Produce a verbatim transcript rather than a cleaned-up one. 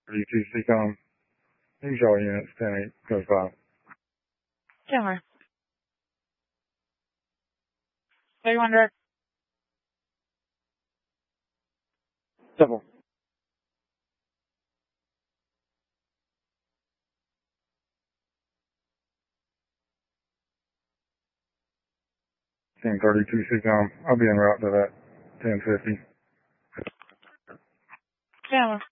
thirty-two C COM. Use all units, ten eight, code five. Chandler. thirty-one direct. Double. ten thirty-two C COM. I'll be en route to that ten fifty. Chandler.